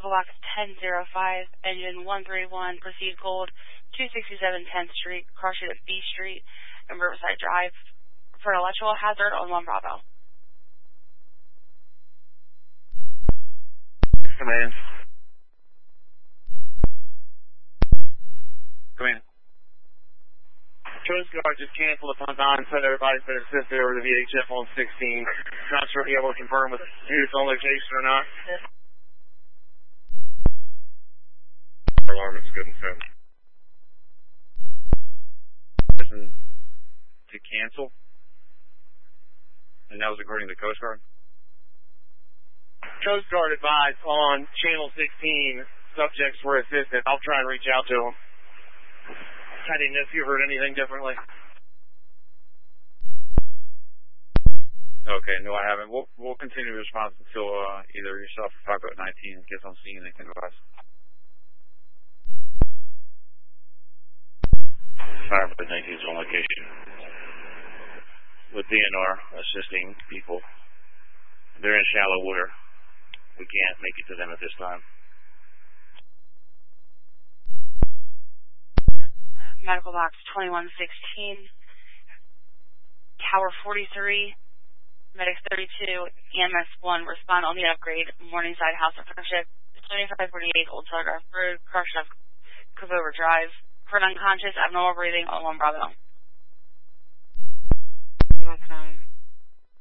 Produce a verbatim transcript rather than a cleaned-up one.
Medical Box ten oh five, engine one three one, proceed cold, two sixty-seven tenth Street, cross street at B Street, and Riverside Drive, for an electrical hazard on one Bravo. Come in. Come in. Coast Guard just canceled upon nine, said everybody's been assisted over to V H F on sixteen. Not sure if you're able to confirm with who's on location or not. Our alarm is good and set. To cancel? And that was according to the Coast Guard? Coast Guard advised on channel sixteen, subjects were assisted. I'll try and reach out to them. I didn't know if you heard anything differently. Okay, no, I haven't. We'll we'll continue the response until uh, either yourself or five nineteen gets on scene and they can advise. five nineteen is on location with D N R assisting people. They're in shallow water. We can't make it to them at this time. Medical Box twenty-one sixteen, Tower forty-three, Medics thirty-two, E M S one, respond on the upgrade, Morningside House of Friendship, seventy-five forty-eight Old Telegraph Road, crushed up Clover Drive, heard unconscious, abnormal breathing on one Bravo.